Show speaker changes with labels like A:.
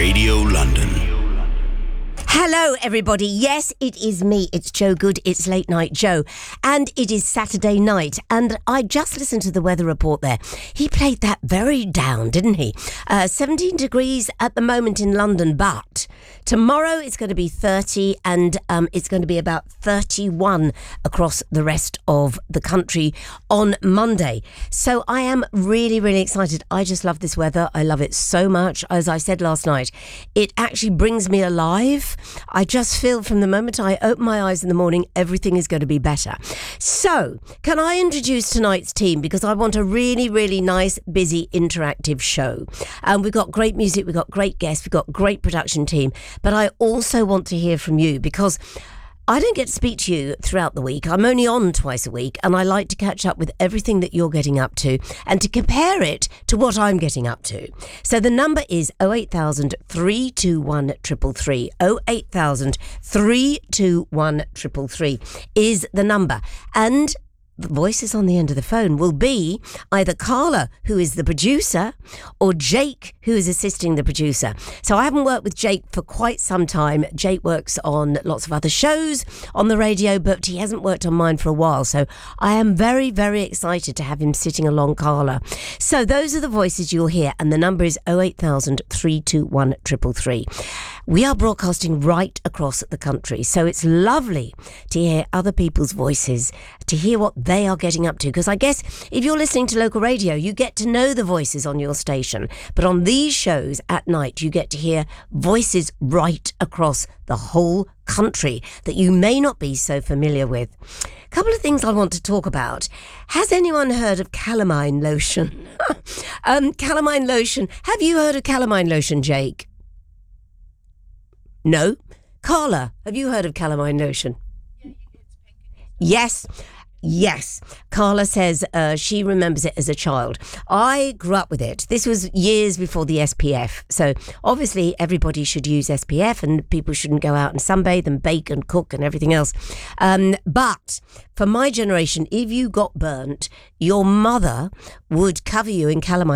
A: Radio London.
B: Hello, everybody. Yes, it is me. It's Joe Good. It's Late Night Joe. And it is Saturday night. And I just listened to the weather report there. He played that very down, didn't he? 17 degrees at the moment in London, but tomorrow it's going to be 30 and it's going to be about 31 across the rest of the country on Monday. So I am really, really excited. I just love this weather. I love it so much. As I said last night, it actually brings me alive. I just feel from the moment I open my eyes in the morning, everything is going to be better. So, can I introduce tonight's team? Because I want a really, really nice, busy, interactive show. We've got great music, we've got great guests, we've got great production team. But I also want to hear from you because I don't get to speak to you throughout the week. I'm only on twice a week and I like to catch up with everything that you're getting up to and to compare it to what I'm getting up to. So the number is 08000 321 333. 08000 321 333 is the number. And the voices on the end of the phone will be either Carla, who is the producer, or Jake, who is assisting the producer. So I haven't worked with Jake for quite some time. Jake works on lots of other shows on the radio, but he hasn't worked on mine for a while. So I am very, very excited to have him sitting along Carla. So those are the voices you'll hear, and the number is 08000 321 333. We are broadcasting right across the country, so it's lovely to hear other people's voices, to hear what they are getting up to. Because I guess if you're listening to local radio, you get to know the voices on your station. But on these shows at night, you get to hear voices right across the whole country that you may not be so familiar with. A couple of things I want to talk about. Has anyone heard of calamine lotion? Calamine lotion. Have you heard of calamine lotion, Jake? No? Carla, have you heard of calamine lotion? Yes. Yes. Carla says she remembers it as a child. I grew up with it. This was years before the SPF. So obviously everybody should use SPF and people shouldn't go out and sunbathe and bake and cook and everything else. But for my generation, if you got burnt, your mother would cover you in calamine